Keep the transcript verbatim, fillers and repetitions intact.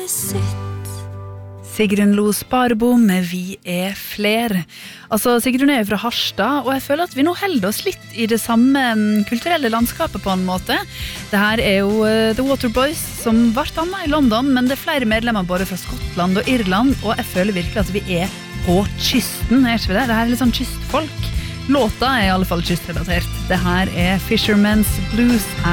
sitt. Sigrun Lo Sparbo med Vi er fler. Altså, Sigrun er jo fra Harstad, og jeg føler at vi nå holder oss litt i det samme kulturelle landskapet på en måte. Det her er jo uh, The Waterboys, som vart annet i London, men det er flere medlemmer både fra Skottland og Irland, og jeg føler virkelig at vi er på kysten, er ikke vi det? Det her er litt sånn kystfolk. Låta er i alle fall kystrelatert. Det her er Fisherman's Blues.